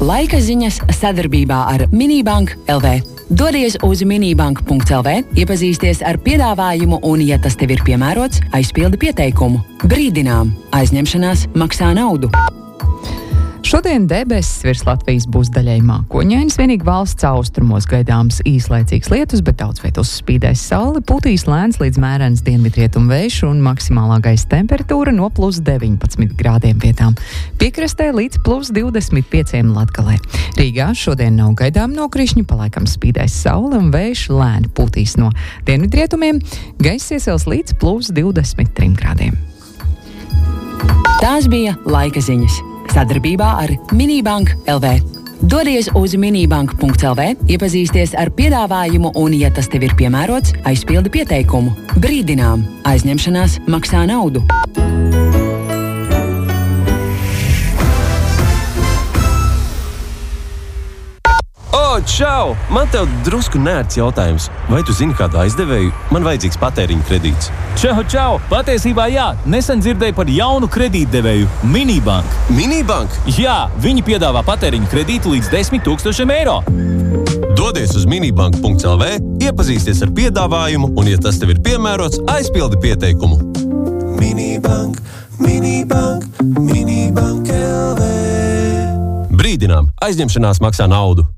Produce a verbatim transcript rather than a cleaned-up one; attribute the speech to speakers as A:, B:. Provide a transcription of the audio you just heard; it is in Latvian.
A: Laika ziņas sadarbībā ar Minibank L V. Dodies uz minibank punkts L V, iepazīsties ar piedāvājumu un, ja tas tev ir piemērots, aizpildi pieteikumu. Brīdinām, aizņemšanās maksā naudu.
B: Šodien debesis virs Latvijas būs daļai mākoņainas, vienīgi valsts austrumos gaidāms īslaicīgs lietus, bet daudz viet uzspīdēs saule, putīs lēns līdz mērens dienvidrietumu vējš un maksimālā gaisa temperatūra no plus deviņpadsmit grādiem vietām. Piekrastē līdz plus divdesmit pieciem Latgalē. Rīgā šodien nav gaidām nokrišņu, palaikam spīdēs saule un vējš lēni putīs no dienvidrietumiem, gaiss iesils līdz plus divdesmit trim grādiem.
A: Tās bija laika ziņas. Sadarbībā ar Minibank L V. Dodies uz minibank punkts L V, iepazīsties ar piedāvājumu un, ja tas tev ir piemērots, aizpildi pieteikumu. Brīdinām, aizņemšanās maksā naudu.
C: O, čau! Man tev drusku nērts jautājums. Vai tu zini kādu aizdevēju? Man vajadzīgs patēriņa kredīts.
D: Čau, čau! Patiesībā jā, nesen dzirdēju par jaunu kredītdevēju – Minibank.
C: Minibank?
D: Jā, viņi piedāvā patēriņa kredītu līdz desmit tūkstošiem eiro.
C: Dodies uz minibank punkts L V, iepazīsties ar piedāvājumu un, ja tas tev ir piemērots, aizpildi pieteikumu. Minibank, Minibank, Minibank L V. Brīdinām, aizņemšanās maksā naudu.